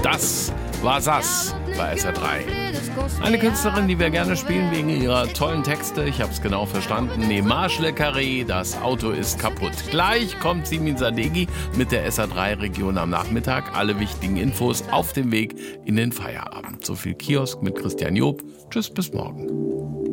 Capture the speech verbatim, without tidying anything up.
Das war Sass bei S R drei. Eine Künstlerin, die wir gerne spielen wegen ihrer tollen Texte. Ich habe es genau verstanden. Ne Marche le Carré, das Auto ist kaputt. Gleich kommt Simin Sadeghi mit der S R drei Region am Nachmittag. Alle wichtigen Infos auf dem Weg in den Feierabend. So viel Kiosk mit Christian Job. Tschüss, bis morgen.